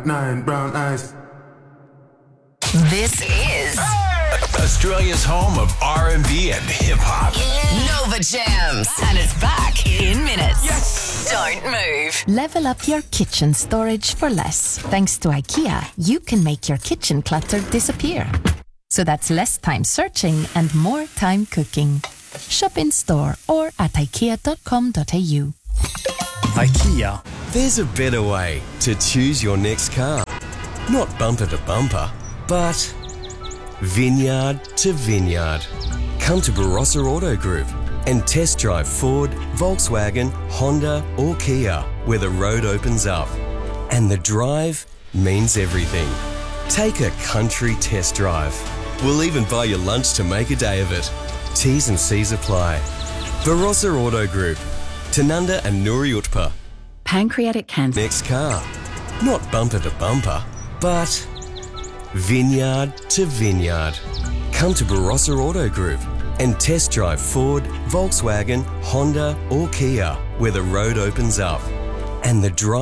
9 brown eyes. This is Australia's home of R&B and hip-hop. Nova Jams. And it's back in minutes. Yes! Don't move. Level up your kitchen storage for less. Thanks to IKEA, you can make your kitchen clutter disappear. So that's less time searching and more time cooking. Shop in store or at ikea.com.au. IKEA. There's a better way to choose your next car. Not bumper to bumper, but vineyard to vineyard. Come to Barossa Auto Group and test drive Ford, Volkswagen, Honda or Kia, where the road opens up. And the drive means everything. Take a country test drive. We'll even buy you lunch to make a day of it. T's and C's apply. Barossa Auto Group. Tanunda and Nuri Utpa. Pancreatic cancer. Next car. Not bumper to bumper, but vineyard to vineyard. Come to Barossa Auto Group and test drive Ford, Volkswagen, Honda or Kia, where the road opens up. And the drive